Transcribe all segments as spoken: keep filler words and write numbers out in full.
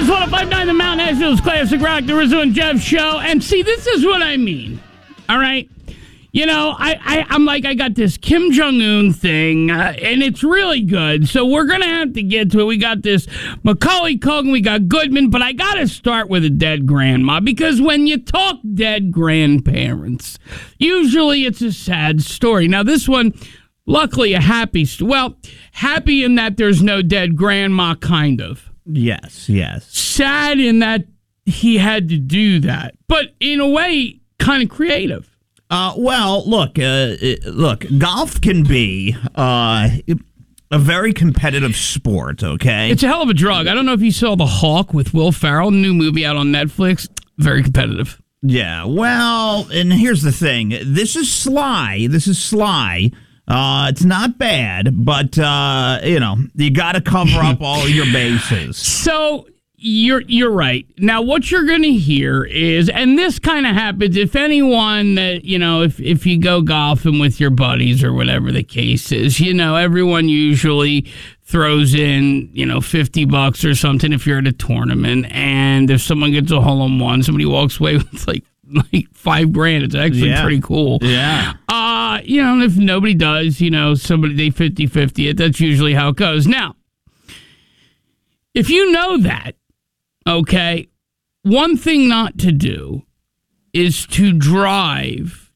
one oh five point nine The Mount Nashville's Classic Rock, the Rizzo and Jeff Show. And see, this is what I mean. All right? You know, I, I, I'm like, I got this Kim Jong-un thing, uh, and it's really good. So we're going to have to get to it. We got this Macaulay Culkin, we got Goodman, but I got to start with a dead grandma, because when you talk dead grandparents, usually it's a sad story. Now, this one, luckily a happy, st- well, happy in that there's no dead grandma, kind of. Yes, yes. Sad in that he had to do that, but in a way, kind of creative. Uh, well, look, uh, look, golf can be uh, a very competitive sport, okay? It's a hell of a drug. I don't know if you saw The Hawk with Will Ferrell, new movie out on Netflix. Very competitive. Yeah, well, and here's the thing. This is sly. This is sly. Uh, it's not bad, but, uh, you know, you got to cover up all your bases. So... You're you're right. Now, what you're going to hear is, and this kind of happens if anyone that, you know, if, if you go golfing with your buddies or whatever the case is, you know, everyone usually throws in, you know, fifty bucks or something if you're at a tournament. And if someone gets a hole in one, somebody walks away with like, like five grand. It's actually yeah. pretty cool. Yeah. Uh, you know, and if nobody does, you know, somebody, they fifty-fifty it. That's usually how it goes. Now, if you know that, okay, one thing not to do is to drive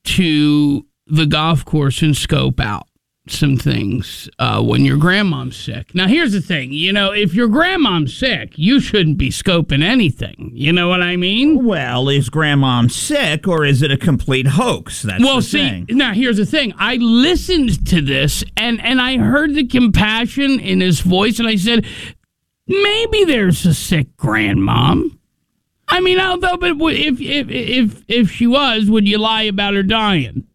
to the golf course and scope out some things uh, when your grandmom's sick. Now, here's the thing. You know, if your grandmom's sick, you shouldn't be scoping anything. You know what I mean? Well, is grandmom sick, or is it a complete hoax? That's well, the see, thing. now, here's the thing. I listened to this, and, and I heard the compassion in his voice, and I said... Maybe there's a sick grandmom. I mean, although, but if if if if she was, would you lie about her dying?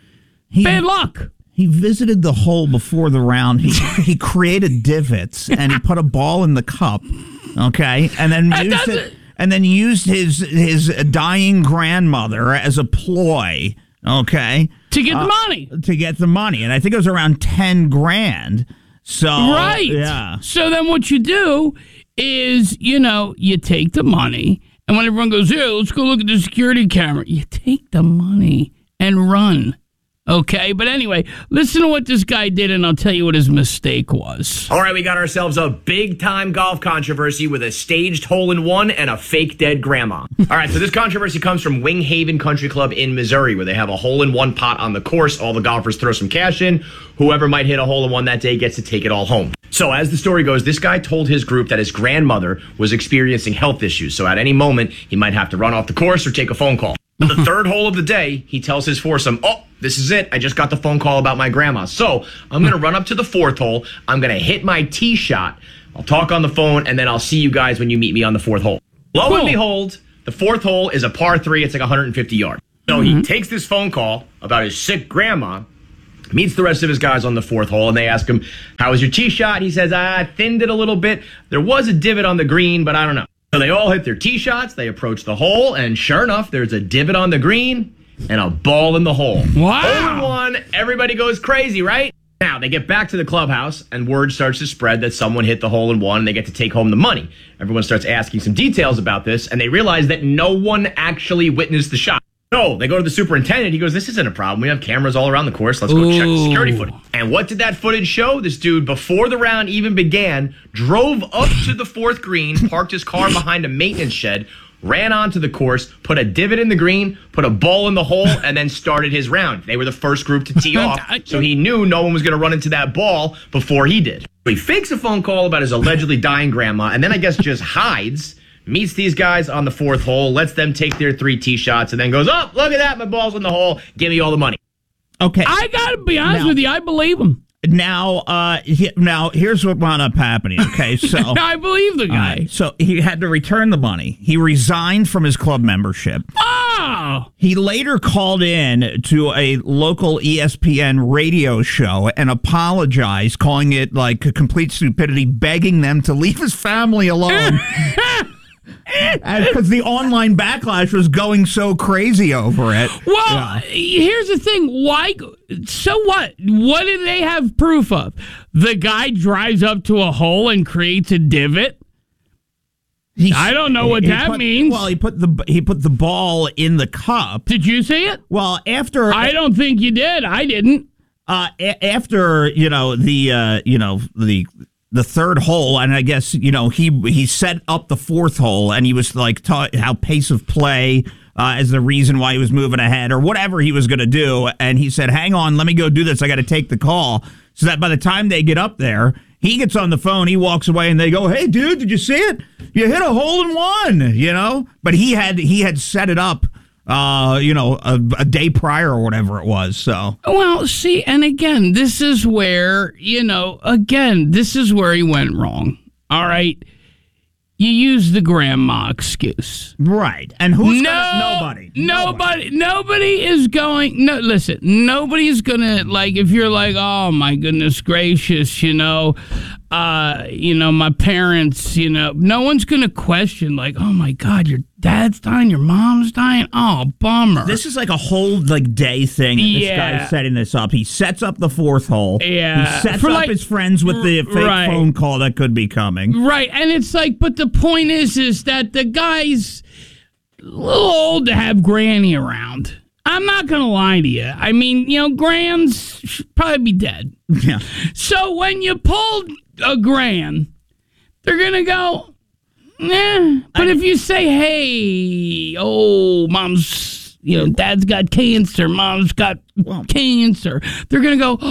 He, Bad luck. He visited the hole before the round. He he created divots and he put a ball in the cup. Okay, and then That used it, doesn't- and then used his his dying grandmother as a ploy. Okay, To get uh, the money. to get the money, and I think it was around ten grand. So Right. yeah. So then what you do is, you know, you take the money, and when everyone goes, here, let's go look at the security camera, you take the money and run. Okay? But anyway, listen to what this guy did, and I'll tell you what his mistake was. All right, we got ourselves a big-time golf controversy with a staged hole-in-one and a fake dead grandma. All right, so this controversy comes from Wing Haven Country Club in Missouri, where they have a hole-in-one pot on the course. All the golfers throw some cash in. Whoever might hit a hole-in-one that day gets to take it all home. So as the story goes, this guy told his group that his grandmother was experiencing health issues, so at any moment, he might have to run off the course or take a phone call. On the third hole of the day, he tells his foursome, oh, this is it. I just got the phone call about my grandma. So I'm going to run up to the fourth hole. I'm going to hit my tee shot. I'll talk on the phone, and then I'll see you guys when you meet me on the fourth hole. Lo Cool. and behold, the fourth hole is a par three. It's like one hundred fifty yards. So mm-hmm. he takes this phone call about his sick grandma, meets the rest of his guys on the fourth hole, and they ask him, how was your tee shot? He says, I thinned it a little bit. There was a divot on the green, but I don't know. So they all hit their tee shots. They approach the hole, and sure enough, there's a divot on the green and a ball in the hole. Wow. Hole in one. Everybody goes crazy, right? Now, they get back to the clubhouse, and word starts to spread that someone hit the hole in one, and they get to take home the money. Everyone starts asking some details about this, and they realize that no one actually witnessed the shot. So they go to the superintendent. He goes, this isn't a problem. We have cameras all around the course. Let's go Ooh. check the security footage. And what did that footage show? This dude, before the round even began, drove up to the fourth green, parked his car behind a maintenance shed, ran onto the course, put a divot in the green, put a ball in the hole, and then started his round. They were the first group to tee off, so he knew no one was going to run into that ball before he did. He fakes a phone call about his allegedly dying grandma, and then I guess just hides, meets these guys on the fourth hole, lets them take their three tee shots, and then goes, oh, look at that, my ball's in the hole, give me all the money. Okay. I got to be honest Now- with you, I believe him. Now, uh, he, now here's what wound up happening. Okay, so I believe the guy. Right, so he had to return the money. He resigned from his club membership. Oh! He later called in to a local E S P N radio show and apologized, calling it like a complete stupidity, begging them to leave his family alone. Because the online backlash was going so crazy over it. Well, Yeah. here's the thing. Why? So what? What do they have proof of? The guy drives up to a hole and creates a divot? He, I don't know what he that put, means. Well, he put the he put the ball in the cup. Did you see it? Well, after I don't think you did. I didn't. uh, a- after you know the uh, you know the the third hole, and I guess you know he he set up the fourth hole, and he was like taught how pace of play uh, as the reason why he was moving ahead or whatever he was going to do, and he said, "Hang on, let me go do this. I got to take the call." So that by the time they get up there, he gets on the phone, he walks away, and they go, "Hey, dude, did you see it? You hit a hole in one," you know? But he had he had set it up, uh, you know, a, a day prior or whatever it was, so. Well, see, and again, this is where, you know, again, this is where he went wrong. All right? You use the grandma excuse. Right. And who's no, gonna, nobody, nobody. Nobody is going, no, listen, nobody's going to, like, if you're like, oh, my goodness gracious, you know, uh, you know, my parents, you know, no one's going to question, like, oh, my God, your dad's dying, your mom's dying. Oh, bummer. This is like a whole like day thing. That this Yeah. guy's setting this up. He sets up the fourth hole. Yeah. He sets For up like- his friends with the fake Right. phone call that could be coming. Right, and it's like, but the point is, is that the guy's a little old to have Granny around. I'm not going to lie to you. I mean, you know, Grans should probably be dead. Yeah. So when you pull a Gran, they're going to go, nah. But if you say, hey, oh, mom's, you know, dad's got cancer, mom's got Well- cancer, they're going to go,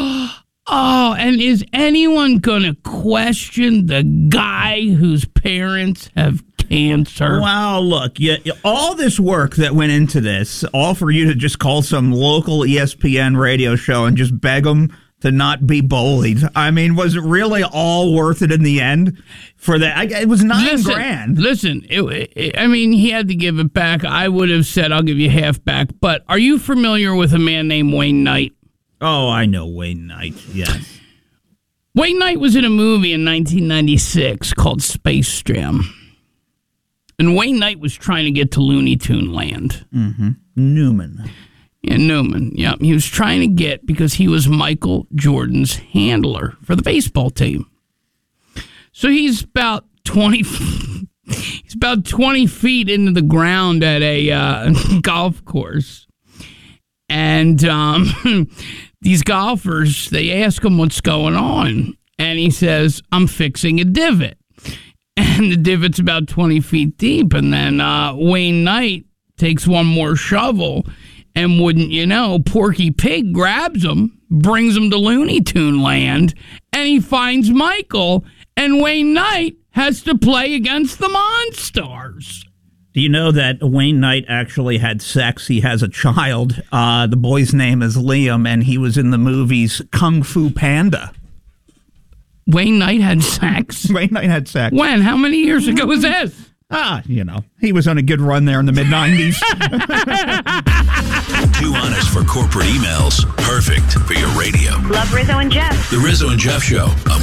oh, and is anyone going to question the guy whose parents have cancer? Wow, look, you, you- all this work that went into this, all for you to just call some local E S P N radio show and just beg them to not be bullied. I mean, was it really all worth it in the end? For that, I, it was nine Listen, grand. Listen, it, it, I mean, he had to give it back. I would have said, I'll give you half back. But are you familiar with a man named Wayne Knight? Oh, I know Wayne Knight. Yes. Wayne Knight was in a movie in nineteen ninety-six called Space Jam. And Wayne Knight was trying to get to Looney Tune Land. Mm-hmm. Newman. Yeah, Newman. Yeah, he was trying to get because he was Michael Jordan's handler for the baseball team. So he's about twenty. He's about twenty feet into the ground at a uh, golf course, and um, these golfers, they ask him what's going on, and he says, "I'm fixing a divot." And the divot's about twenty feet deep. And then uh, Wayne Knight takes one more shovel, and wouldn't you know, Porky Pig grabs him, brings him to Looney Tune Land, and he finds Michael, and Wayne Knight has to play against the Monstars. Do you know that Wayne Knight actually had sex? He has a child. Uh, the boy's name is Liam, and he was in the movies Kung Fu Panda. Wayne Knight had sex? Wayne Knight had sex. When? How many years ago was this? Ah, you know, he was on a good run there in the mid nineties. Too honest for corporate emails. Perfect for your radio. Love Rizzo and Jeff. The Rizzo and Jeff Show.